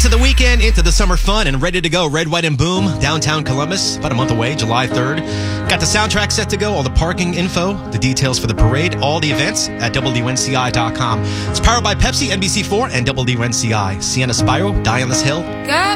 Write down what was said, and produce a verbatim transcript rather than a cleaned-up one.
into the weekend, into the summer fun, and ready to go. Red, White, and Boom, downtown Columbus, about a month away, July third. Got the soundtrack set to go, all the parking info, the details for the parade, all the events at W D N C I dot com. It's powered by Pepsi, N B C four, and W D N C I. Sienna Spiro, Die on this Hill. Good.